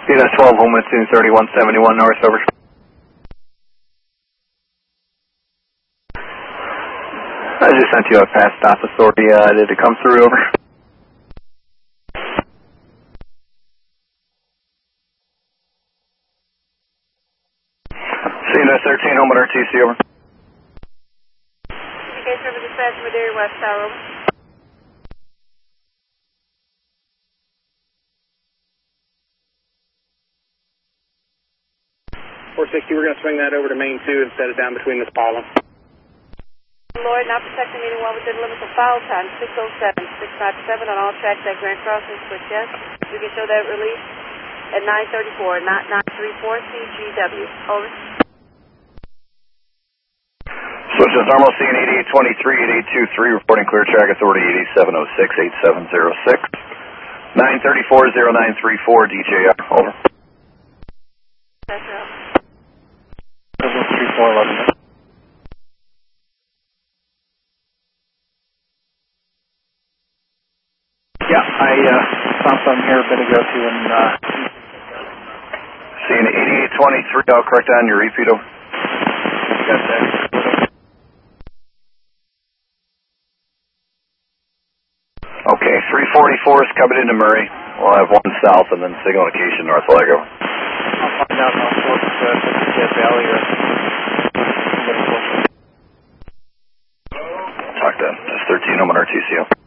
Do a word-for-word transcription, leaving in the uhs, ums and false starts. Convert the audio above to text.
Yeah, that's twelve home with two thirty-one seventy-one north, over. I just sent you a past stop authority. Uh, did it come through, over? C N S thirteen, home with R T C, over. Communication River Dispatch, Madera West Tower, over. four sixty, we're going to swing that over to main two and set it down between this column. Lloyd, not protecting anyone within limits of foul time, six oh seven, six five seven on all tracks at Grand Crossing, switch yes. You can show that release at nine thirty-four, not nine thirty-four, C G W, over. Switch is normal, seeing eighty-eight twenty-three, eighty-eight twenty-three, reporting clear track authority eighty-seven oh six, eighty-seven oh six. nine thirty-four, oh nine thirty-four, D J R, over. That's right. three four eleven. Yeah, I uh, found some here a bit ago too, and uh, seeing eighty-eight twenty-three, I'll correct on your repeat, over. Got that. Okay, three forty-four is coming into Murray. We'll have one south and then signal location north Lego. I'll find out how close to the Dead Valley or Talk to S thirteen, home on R T C O.